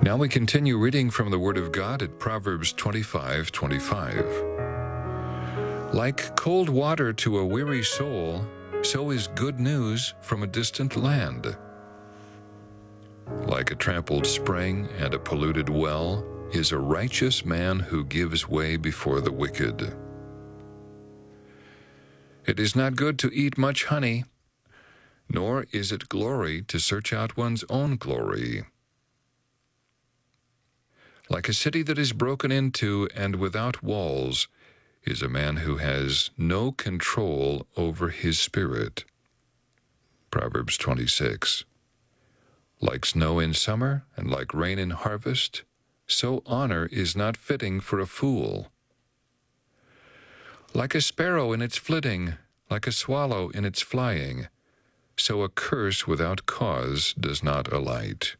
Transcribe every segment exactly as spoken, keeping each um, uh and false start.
Now we continue reading from the Word of God at Proverbs twenty-five twenty-five. Like cold water to a weary soul, so is good news from a distant land. Like a trampled spring and a polluted well is a righteous man who gives way before the wicked. It is not good to eat much honey, nor is it glory to search out one's own glory. Like a city that is broken into and without walls is a man who has no control over his spirit. Proverbs twenty-six. Like snow in summer and like rain in harvest, so honor is not fitting for a fool. Like a sparrow in its flitting, like a swallow in its flying, so a curse without cause does not alight.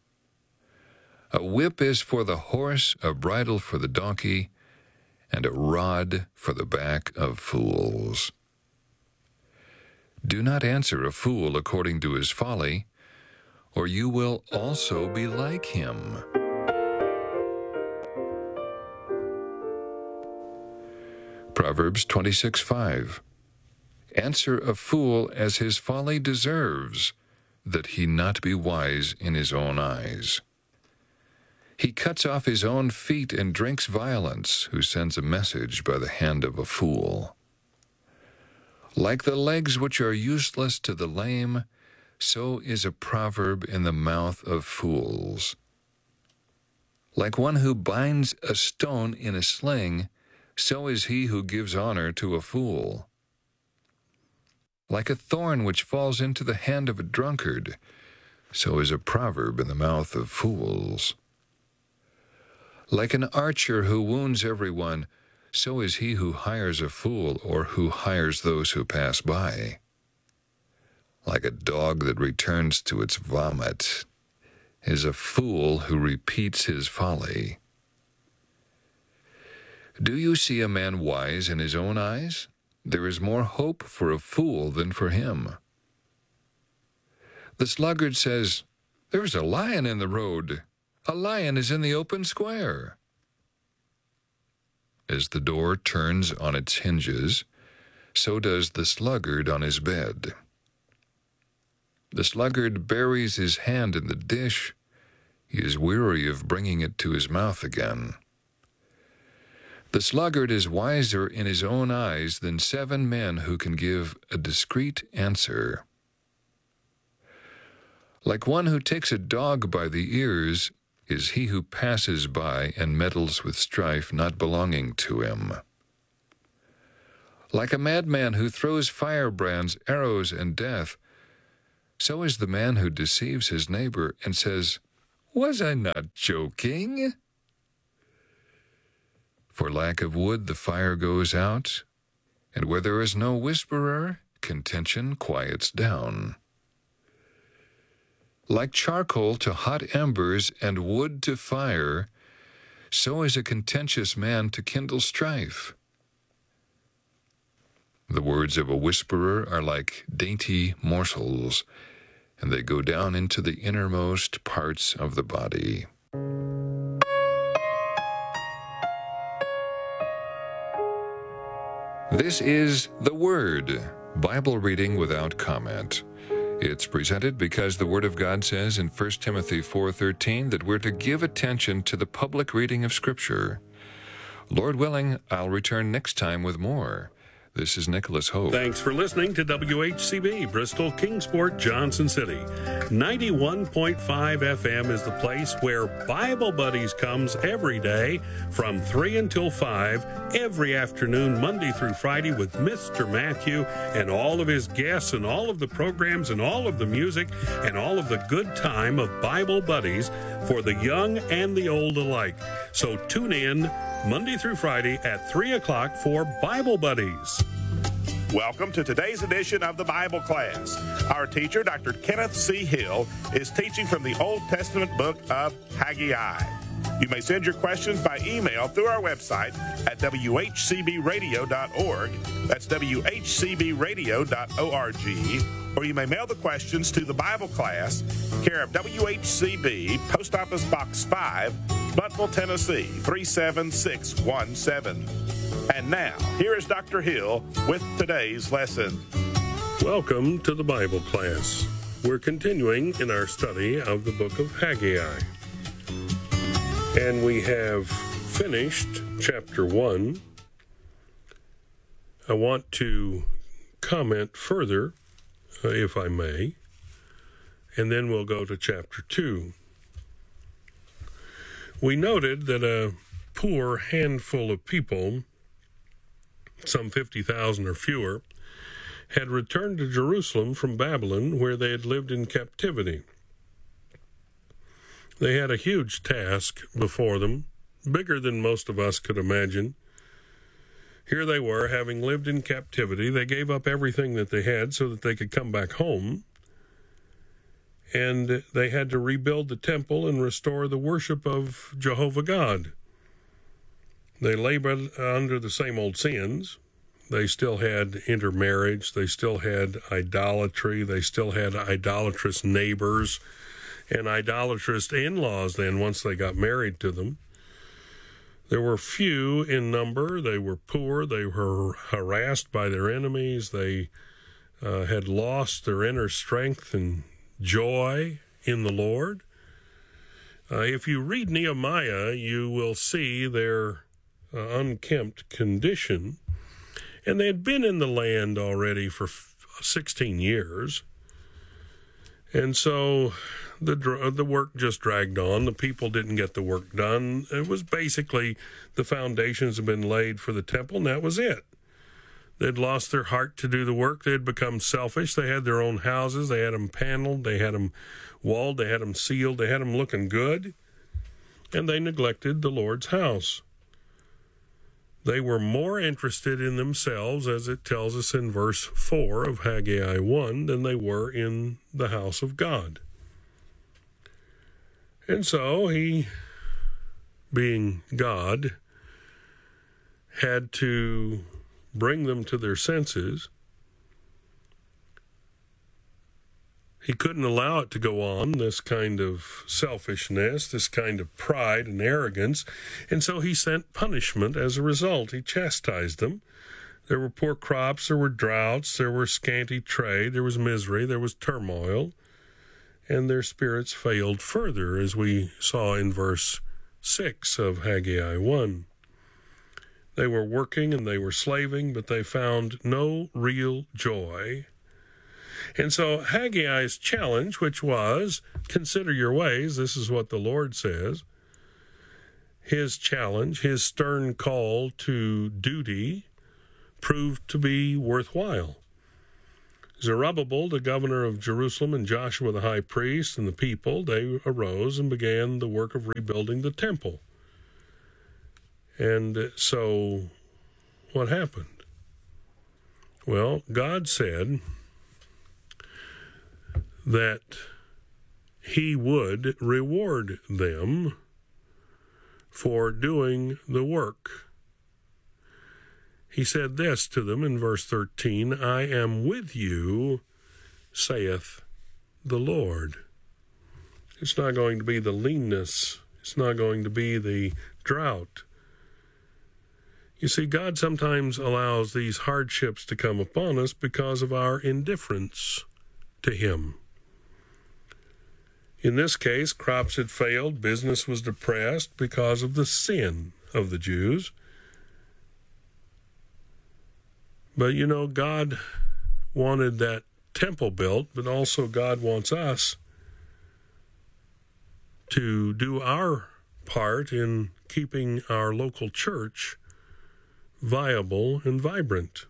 A whip is for the horse, a bridle for the donkey, and a rod for the back of fools. Do not answer a fool according to his folly, or you will also be like him. Proverbs twenty-six five. Answer a fool as his folly deserves, that he not be wise in his own eyes. He cuts off his own feet and drinks violence, who sends a message by the hand of a fool. Like the legs which are useless to the lame, so is a proverb in the mouth of fools. Like one who binds a stone in a sling, so is he who gives honor to a fool. Like a thorn which falls into the hand of a drunkard, so is a proverb in the mouth of fools. Like an archer who wounds everyone, so is he who hires a fool or who hires those who pass by. Like a dog that returns to its vomit is a fool who repeats his folly. Do you see a man wise in his own eyes? There is more hope for a fool than for him. The sluggard says, "There is a lion in the road. A lion is in the open square." As the door turns on its hinges, so does the sluggard on his bed. The sluggard buries his hand in the dish. He is weary of bringing it to his mouth again. The sluggard is wiser in his own eyes than seven men who can give a discreet answer. Like one who takes a dog by the ears is he who passes by and meddles with strife not belonging to him. Like a madman who throws firebrands, arrows, and death, so is the man who deceives his neighbor and says, "Was I not joking?" For lack of wood the fire goes out, and where there is no whisperer, contention quiets down. Like charcoal to hot embers and wood to fire, so is a contentious man to kindle strife. The words of a whisperer are like dainty morsels, and they go down into the innermost parts of the body. This is The Word, Bible reading without comment. It's presented because the Word of God says in First Timothy four thirteen that we're to give attention to the public reading of Scripture. Lord willing, I'll return next time with more. This is Nicholas Hope. Thanks for listening to W H C B, Bristol, Kingsport, Johnson City. ninety-one point five F M is the place where Bible Buddies comes every day from three until five, every afternoon, Monday through Friday, with Mister Matthew and all of his guests and all of the programs and all of the music and all of the good time of Bible Buddies for the young and the old alike. So tune in Monday through Friday at three o'clock for Bible Buddies. Welcome to today's edition of the Bible class. Our teacher, Doctor Kenneth C. Hill, is teaching from the Old Testament book of Haggai. You may send your questions by email through our website at w h c b radio dot org. That's w h c b radio dot org. Or you may mail the questions to the Bible class, care of W H C B, Post Office Box five, Buttville, Tennessee, three seven six one seven. And now, here is Doctor Hill with today's lesson. Welcome to the Bible class. We're continuing in our study of the book of Haggai. And we have finished chapter one. I want to comment further, uh, if I may, and then we'll go to chapter two. We noted that a poor handful of people, some fifty thousand or fewer, had returned to Jerusalem from Babylon, where they had lived in captivity. They had a huge task before them, bigger than most of us could imagine. Here they were, having lived in captivity. They gave up everything that they had so that they could come back home. And they had to rebuild the temple and restore the worship of Jehovah God. They labored under the same old sins. They still had intermarriage. They still had idolatry. They still had idolatrous neighbors and idolatrous in-laws then once they got married to them. There were few in number. They were poor. They were harassed by their enemies. They uh, had lost their inner strength and joy in the Lord. Uh, if you read Nehemiah, you will see their uh, unkempt condition. And they had been in the land already for sixteen years. And so the the work just dragged on. The people didn't get the work done. It was basically the foundations had been laid for the temple, and that was it. They'd lost their heart to do the work. They had become selfish. They had their own houses. They had them paneled. They had them walled. They had them sealed. They had them looking good. And they neglected the Lord's house. They were more interested in themselves, as it tells us in verse four of Haggai one, than they were in the house of God. And so he, being God, had to bring them to their senses. He couldn't allow it to go on, this kind of selfishness, this kind of pride and arrogance, and so he sent punishment as a result. He chastised them. There were poor crops, there were droughts, there were scanty trade, there was misery, there was turmoil, and their spirits failed further, as we saw in verse six of Haggai one. They were working and they were slaving, but they found no real joy. And so Haggai's challenge, which was, consider your ways, this is what the Lord says, his challenge, his stern call to duty, proved to be worthwhile. Zerubbabel, the governor of Jerusalem, and Joshua the high priest, and the people, they arose and began the work of rebuilding the temple. And so what happened? Well, God said that he would reward them for doing the work. He said this to them in verse thirteen, I am with you, saith the Lord. It's not going to be the leanness. It's not going to be the drought. You see, God sometimes allows these hardships to come upon us because of our indifference to him. In this case, crops had failed, business was depressed because of the sin of the Jews. But you know, God wanted that temple built, but also God wants us to do our part in keeping our local church viable and vibrant.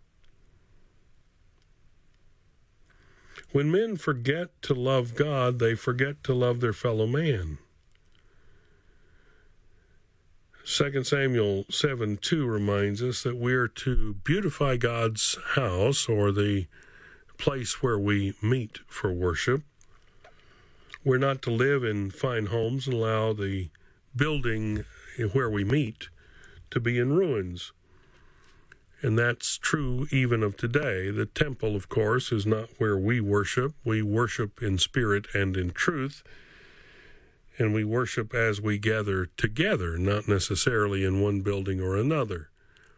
When men forget to love God, they forget to love their fellow man. Second Samuel seven two reminds us that we're to beautify God's house, or the place where we meet for worship. We're not to live in fine homes and allow the building where we meet to be in ruins. And that's true even of today. The temple, of course, is not where we worship. We worship in spirit and in truth. And we worship as we gather together, not necessarily in one building or another.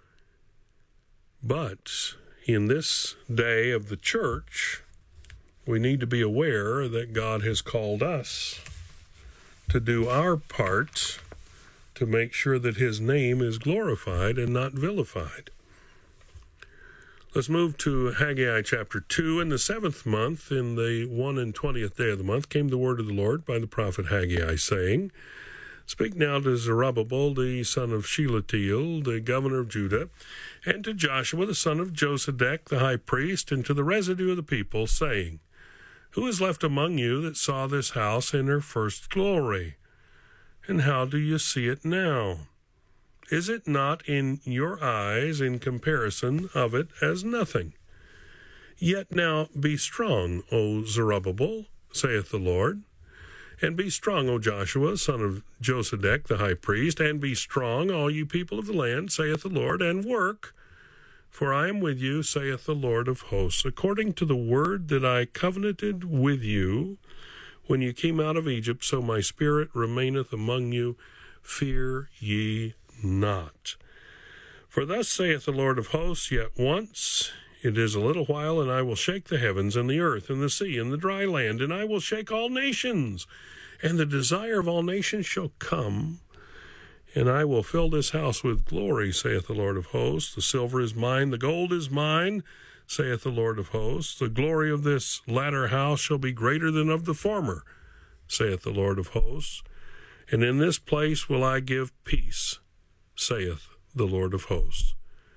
But in this day of the church, we need to be aware that God has called us to do our part to make sure that his name is glorified and not vilified. Let's move to Haggai chapter two. In the seventh month, in the one and twentieth day of the month, came the word of the Lord by the prophet Haggai, saying, Speak now to Zerubbabel, the son of Shealtiel, the governor of Judah, and to Joshua, the son of Josedech, the high priest, and to the residue of the people, saying, Who is left among you that saw this house in her first glory? And how do you see it now? Is it not in your eyes in comparison of it as nothing? Yet now be strong, O Zerubbabel, saith the Lord, and be strong, O Joshua, son of Josedech, the high priest, and be strong, all you people of the land, saith the Lord, and work, for I am with you, saith the Lord of hosts, according to the word that I covenanted with you when you came out of Egypt, so my spirit remaineth among you, fear ye not. For thus saith the Lord of hosts, Yet once it is a little while, and I will shake the heavens and the earth and the sea and the dry land, and I will shake all nations, and the desire of all nations shall come, and I will fill this house with glory, saith the Lord of hosts. The silver is mine, the gold is mine, saith the Lord of hosts. The glory of this latter house shall be greater than of the former, saith the Lord of hosts. And in this place will I give peace, saith the Lord of hosts.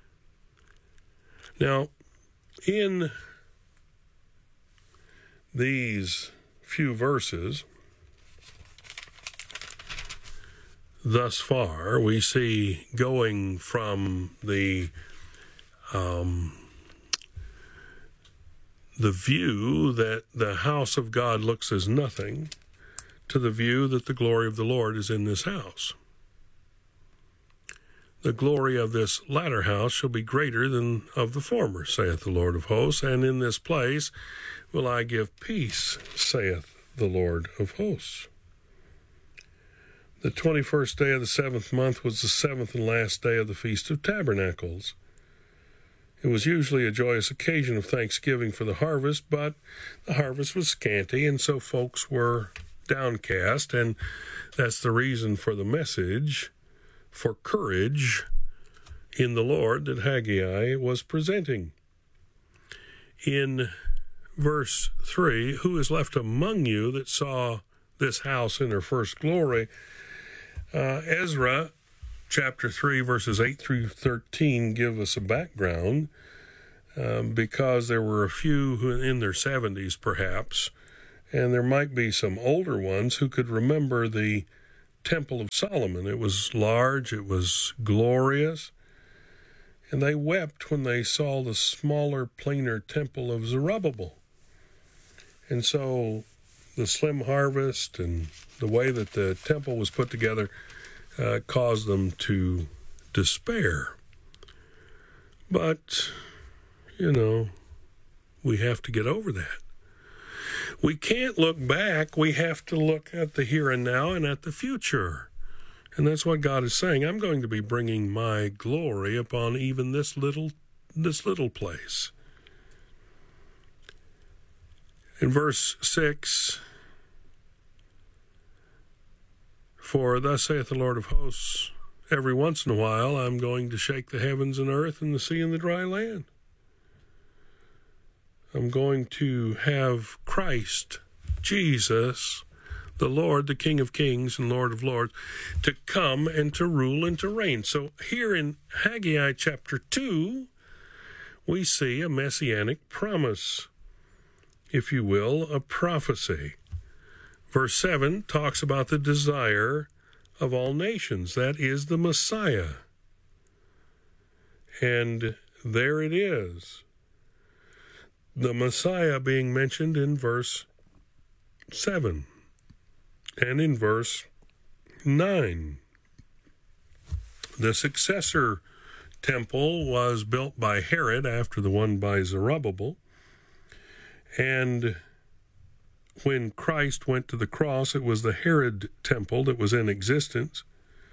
Now, in these few verses, thus far, we see going from the um, the view that the house of God looks as nothing to the view that the glory of the Lord is in this house. The glory of this latter house shall be greater than of the former, saith the Lord of hosts, and in this place will I give peace, saith the Lord of hosts. The twenty-first day of the seventh month was the seventh and last day of the Feast of Tabernacles. It was usually a joyous occasion of thanksgiving for the harvest, but the harvest was scanty, and so folks were downcast, and that's the reason for the message for courage in the Lord that Haggai was presenting. In verse three, who is left among you that saw this house in her first glory? Uh, Ezra chapter three, verses eight through thirteen give us a background um, because there were a few who in their seventies perhaps, and there might be some older ones who could remember the Temple of Solomon. It was large, it was glorious, and they wept when they saw the smaller, plainer temple of Zerubbabel. And so the slim harvest and the way that the temple was put together uh, caused them to despair. But, you know, we have to get over that. We can't look back. We have to look at the here and now and at the future. And that's what God is saying. I'm going to be bringing my glory upon even this little, this little place. In verse six, for thus saith the Lord of hosts, every once in a while I'm going to shake the heavens and earth and the sea and the dry land. I'm going to have Christ, Jesus, the Lord, the King of Kings and Lord of Lords, to come and to rule and to reign. So here in Haggai chapter two, we see a messianic promise, if you will, a prophecy. Verse seven talks about the desire of all nations. That is the Messiah. And there it is. The Messiah being mentioned in verse seven and in verse nine. The successor temple was built by Herod after the one by Zerubbabel. And when Christ went to the cross, it was the Herod temple that was in existence.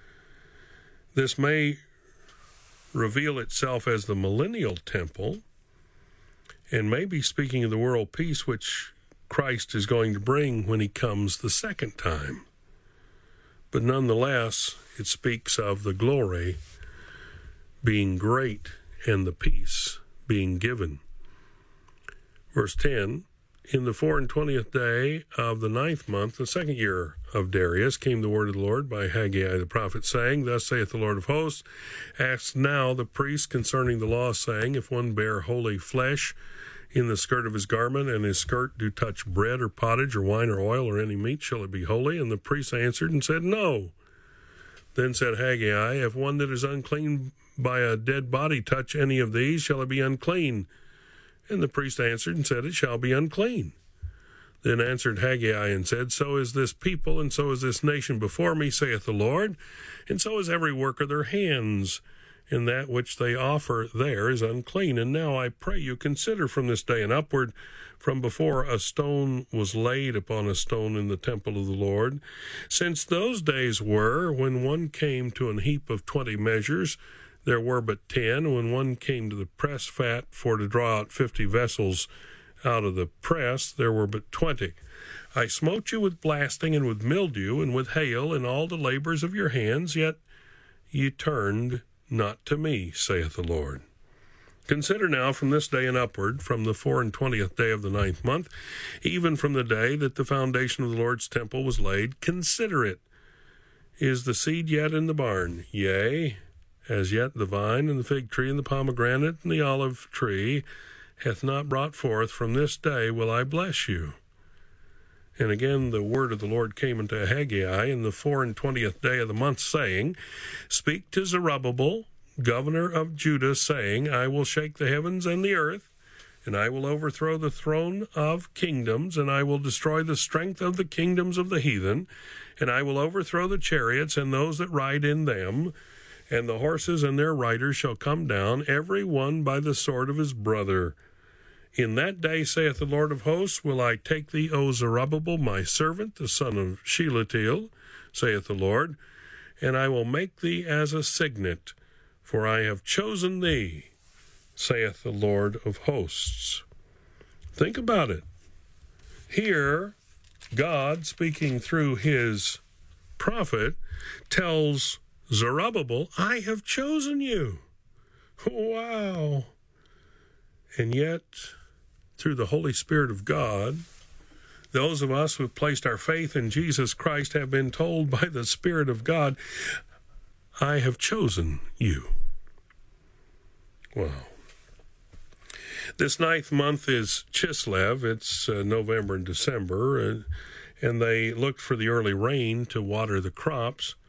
This may reveal itself as the millennial temple, and may be speaking of the world peace which Christ is going to bring when he comes the second time. But nonetheless, it speaks of the glory being great and the peace being given. Verse ten, in the four and twentieth day of the ninth month, the second year of Darius, came the word of the Lord by Haggai the prophet, saying, Thus saith the Lord of hosts, ask now the priest concerning the law, saying, If one bear holy flesh in the skirt of his garment, and his skirt do touch bread or pottage or wine or oil or any meat, shall it be holy? And the priest answered and said, No. Then said Haggai, If one that is unclean by a dead body touch any of these, shall it be unclean? And the priest answered and said, It shall be unclean. Then answered Haggai and said, So is this people, and so is this nation before me, saith the Lord, and so is every work of their hands, and that which they offer there is unclean. And now I pray you, consider from this day and upward, from before a stone was laid upon a stone in the temple of the Lord, since those days were, when one came to an heap of twenty measures, there were but ten. When one came to the press fat for to draw out fifty vessels out of the press, there were but twenty. I smote you with blasting and with mildew and with hail and all the labors of your hands, yet ye turned not to me, saith the Lord. Consider now from this day and upward, from the four and twentieth day of the ninth month, even from the day that the foundation of the Lord's temple was laid, consider it. Is the seed yet in the barn? Yea, as yet the vine and the fig tree and the pomegranate and the olive tree hath not brought forth. From this day will I bless you. And again the word of the Lord came unto Haggai in the four and twentieth day of the month, saying, Speak to Zerubbabel, governor of Judah, saying, I will shake the heavens and the earth, and I will overthrow the throne of kingdoms, and I will destroy the strength of the kingdoms of the heathen, and I will overthrow the chariots and those that ride in them, and the horses and their riders shall come down, every one by the sword of his brother. In that day, saith the Lord of hosts, will I take thee, O Zerubbabel, my servant, the son of Shealtiel, saith the Lord, and I will make thee as a signet, for I have chosen thee, saith the Lord of hosts. Think about it. Here, God, speaking through his prophet, tells Zerubbabel, I have chosen you. Wow. And yet, through the Holy Spirit of God, those of us who have placed our faith in Jesus Christ have been told by the Spirit of God, I have chosen you. Wow. This ninth month is Chislev. It's uh, November and December, uh, and they looked for the early rain to water the crops.